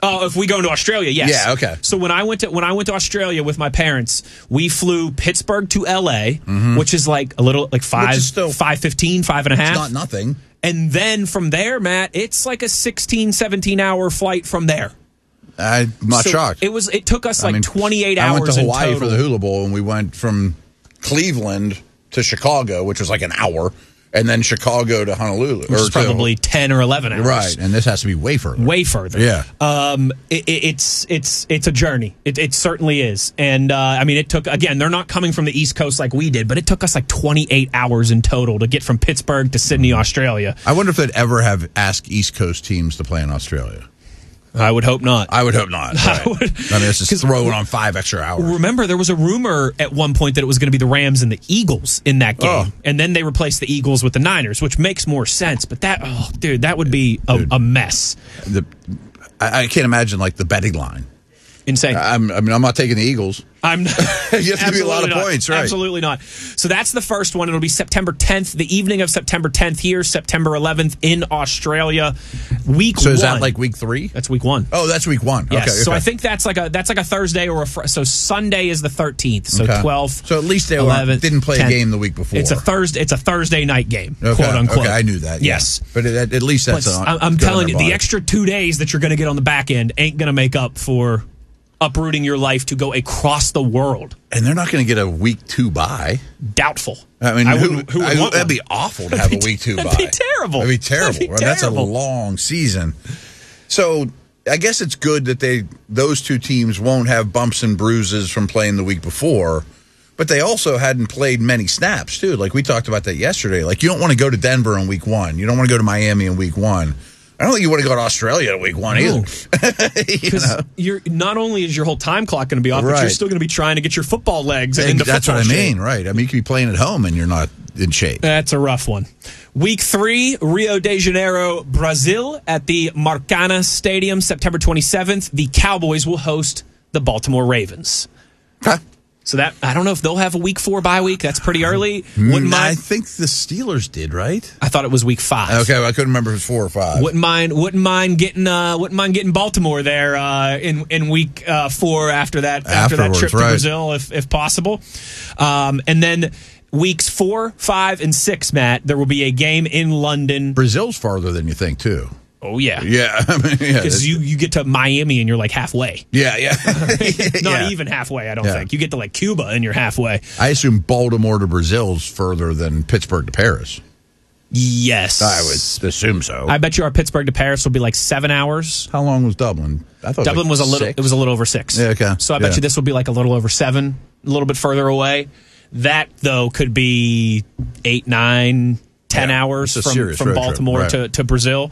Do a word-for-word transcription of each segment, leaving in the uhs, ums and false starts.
Oh, if we go into Australia, yes. Yeah, okay. So when I went to when I went to Australia with my parents, we flew Pittsburgh to L A, mm-hmm. which is like a little like five, still, five fifteen, five and a half. It's not nothing. And then from there, Matt, it's like a sixteen, seventeen hour flight from there. I'm not so shocked. It was. It took us like I mean, I twenty-eight hours. I went to Hawaii in total. for the Hula Bowl, and we went from Cleveland to Chicago, which was like an hour. And then Chicago to Honolulu. Which is probably to, ten or eleven hours. Right, and this has to be way further. Way further. Yeah. Um, it, it, it's it's it's a journey. It, it certainly is. And, uh, I mean, it took, again, they're not coming from the East Coast like we did, but it took us like twenty-eight hours in total to get from Pittsburgh to Sydney, Australia. I wonder if they'd ever have asked East Coast teams to play in Australia. I would hope not. I would hope not. Right. I, would, I mean, it's just throwing on five extra hours. Remember, there was a rumor at one point that it was going to be the Rams and the Eagles in that game. Oh. And then they replaced the Eagles with the Niners, which makes more sense. But that, oh, dude, that would be a, dude, a mess. The, I, I can't imagine, like, the betting line. Insane. I'm, I mean, I'm not taking the Eagles. I'm not, you have to be a lot of not. points, right? Absolutely not. So that's the first one. It'll be September tenth, the evening of September tenth here, September eleventh in Australia. Week so one. is that like week three? That's week one. Oh, that's week one. Yes. Okay, okay. So I think that's like a that's like a Thursday or a fr- so Sunday is the thirteenth. So okay. twelfth. So at least they eleventh, didn't play tenth. A game the week before. It's a Thursday. It's a Thursday night game, okay. quote unquote. Okay, I knew that. Yeah. Yes, but at, at least that's. But a, I'm telling you, body. the extra two days that you're going to get on the back end ain't going to make up for uprooting your life to go across the world. And they're not going to get a week two bye. Doubtful. I mean, I who, who would I, want that'd one? be awful to have a week two that'd bye. That'd be terrible. That'd be terrible. That'd be right? That's a terrible. long season. So I guess it's good that they those two teams won't have bumps and bruises from playing the week before. But they also hadn't played many snaps, too. Like we talked about that yesterday. Like you don't want to go to Denver in week one. You don't want to go to Miami in week one. I don't think you want to go to Australia in week one either. Because you know? you're not only is your whole time clock going to be off, right. but you're still going to be trying to get your football legs and into that's football what I shape. mean, right? I mean, you could be playing at home and you're not in shape. That's a rough one. Week three, Rio de Janeiro, Brazil, at the Maracana Stadium, September twenty-seventh. The Cowboys will host the Baltimore Ravens. Okay. So that I don't know if they'll have a week four bye week. That's pretty early. Wouldn't mind, I think the Steelers did, right? I thought it was week five. Okay, well, I couldn't remember if it was four or five. Wouldn't mind. Wouldn't mind getting. Uh, wouldn't mind getting Baltimore there uh, in in week uh, four after that after Afterwards, that trip right. to Brazil, if if possible. Um, and then weeks four, five, and six, Matt, there will be a game in London. Brazil's farther than you think, too. Oh, yeah. Yeah. I mean, yeah. Because you, you get to Miami and you're like halfway. Yeah, yeah. Not yeah. even halfway, I don't yeah. think. You get to like Cuba and you're halfway. I assume Baltimore to Brazil's further than Pittsburgh to Paris. Yes. I would assume so. I bet you our Pittsburgh to Paris will be like seven hours. How long was Dublin? I thought Dublin it was, was like a little. six. It was a little over six. Yeah, okay. So I bet yeah. you this will be like a little over seven, a little bit further away. That though could be eight, nine, ten yeah, hours from, from road Baltimore trip. Right. to, to Brazil.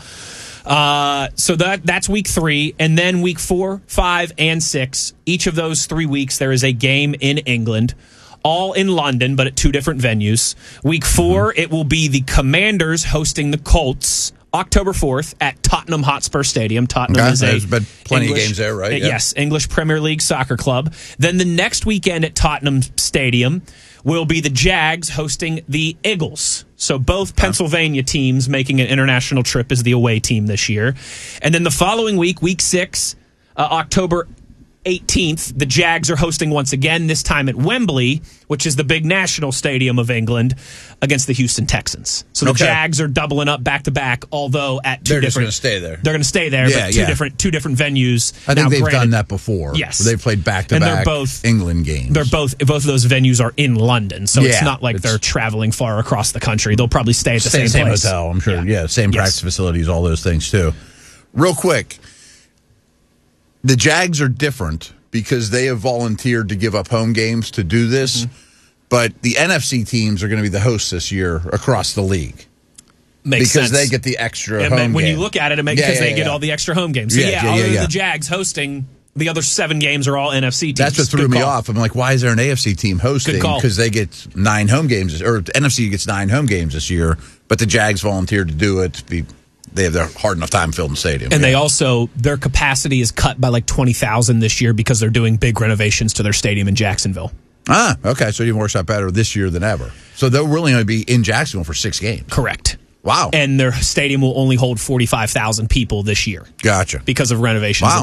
Uh, so that that's week three, and then week four, five, and six. Each of those three weeks, there is a game in England. All in London, but at two different venues. Week four, mm-hmm. it will be the Commanders hosting the Colts October fourth at Tottenham Hotspur Stadium. Tottenham okay. is a There's been plenty English, of games there, right? Uh, yeah. Yes, English Premier League soccer club. Then the next weekend at Tottenham Stadium will be the Jags hosting the Eagles. So both Pennsylvania teams making an international trip as the away team this year. And then the following week, week six, uh, October eighteenth, the Jags are hosting once again, this time at Wembley, which is the big national stadium of England, against the Houston Texans. So the okay. Jags are doubling up back to back, although at two they're different. They're just going to stay there. They're going to stay there, yeah, but two yeah. different two different venues. I think now, they've granted, done that before. Yes, they've played back to and back. They're both England games. They're both both of those venues are in London, so yeah, it's not like it's, they're traveling far across the country. They'll probably stay at the stay same, same place. hotel. I'm sure. Yeah, yeah same yes. practice facilities, all those things too. Real quick, the Jags are different because they have volunteered to give up home games to do this, mm-hmm. but the N F C teams are going to be the hosts this year across the league. Makes because sense. they get the extra and home When game. you look at it, it makes yeah, because yeah, they yeah. get all the extra home games. So yeah, yeah, yeah, other yeah, than yeah. the Jags hosting, the other seven games are all N F C teams. That's what threw Good me call. off. I'm like, why is there an A F C team hosting? Because they get nine home games, or N F C gets nine home games this year, but the Jags volunteered to do it. Be, they have their hard enough time filling the stadium. And yeah. they also, their capacity is cut by like twenty thousand this year because they're doing big renovations to their stadium in Jacksonville. Ah, okay. So it even works out better this year than ever. So they'll really only be in Jacksonville for six games. Correct. Wow. And their stadium will only hold forty-five thousand people this year. Gotcha. Because of renovations wow.